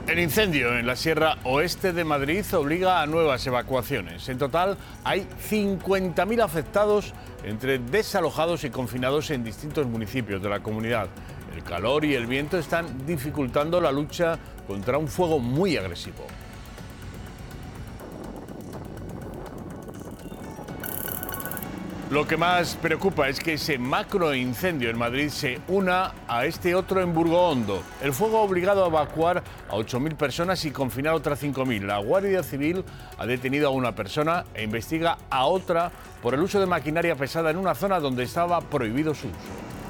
El incendio en la Sierra Oeste de Madrid obliga a nuevas evacuaciones. En total hay 50.000 afectados entre desalojados y confinados en distintos municipios de la comunidad. El calor y el viento están dificultando la lucha contra un fuego muy agresivo. Lo que más preocupa es que ese macroincendio en Madrid se una a este otro en Burgohondo. El fuego ha obligado a evacuar a 8.000 personas y confinar a otras 5.000. La Guardia Civil ha detenido a una persona e investiga a otra por el uso de maquinaria pesada en una zona donde estaba prohibido su uso.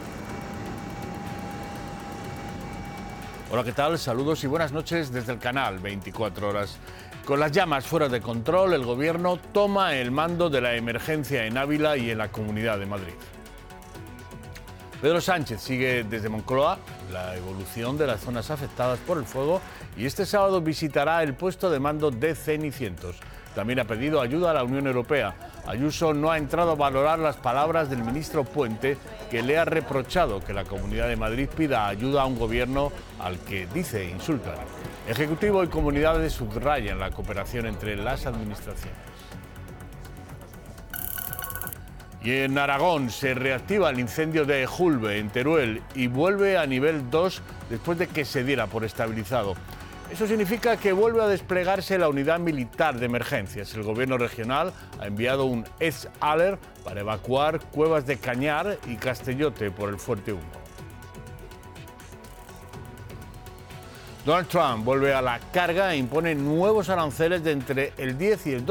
Hola, ¿qué tal? Saludos y buenas noches desde el canal 24 Horas. Con las llamas fuera de control, el Gobierno toma el mando de la emergencia en Ávila y en la Comunidad de Madrid. Pedro Sánchez sigue desde Moncloa la evolución de las zonas afectadas por el fuego y este sábado visitará el puesto de mando de Cenicientos. También ha pedido ayuda a la Unión Europea. Ayuso no ha entrado a valorar las palabras del ministro Puente, que le ha reprochado que la Comunidad de Madrid pida ayuda a un gobierno al que, dice, insultan. Ejecutivo y comunidades subrayan la cooperación entre las administraciones. Y en Aragón se reactiva el incendio de Ejulbe, en Teruel, y vuelve a nivel 2 después de que se diera por estabilizado. Eso significa que vuelve a desplegarse la unidad militar de emergencias. El gobierno regional ha enviado un ES-ALER para evacuar Cuevas de Cañar y Castellote por el fuerte humo. Donald Trump vuelve a la carga e impone nuevos aranceles de entre el 10 y el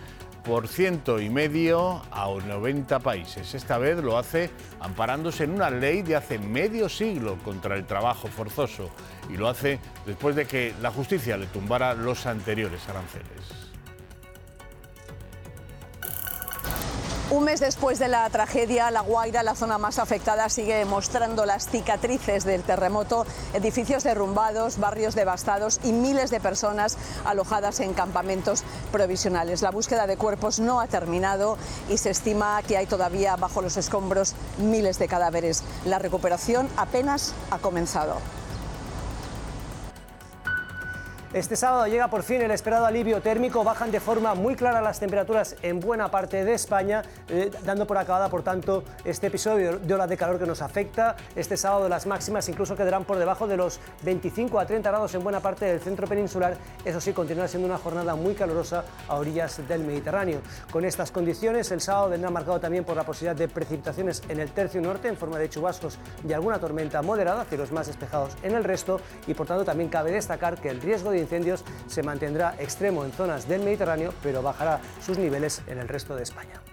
12,5% a 90 países. Esta vez lo hace amparándose en una ley de hace medio siglo contra el trabajo forzoso y lo hace después de que la justicia le tumbara los anteriores aranceles. Un mes después de la tragedia, La Guaira, la zona más afectada, sigue mostrando las cicatrices del terremoto, edificios derrumbados, barrios devastados y miles de personas alojadas en campamentos provisionales. La búsqueda de cuerpos no ha terminado y se estima que hay todavía bajo los escombros miles de cadáveres. La recuperación apenas ha comenzado. Este sábado llega por fin el esperado alivio térmico, bajan de forma muy clara las temperaturas en buena parte de España, dando por acabada, por tanto, este episodio de ola de calor que nos afecta. Este sábado las máximas incluso quedarán por debajo de los 25 a 30 grados en buena parte del centro peninsular. Eso sí, continuará siendo una jornada muy calurosa a orillas del Mediterráneo. Con estas condiciones, el sábado vendrá marcado también por la posibilidad de precipitaciones en el tercio norte en forma de chubascos y alguna tormenta moderada, cielos más despejados en el resto, y por tanto también cabe destacar que el riesgo de incendios se mantendrá extremo en zonas del Mediterráneo, pero bajará sus niveles en el resto de España.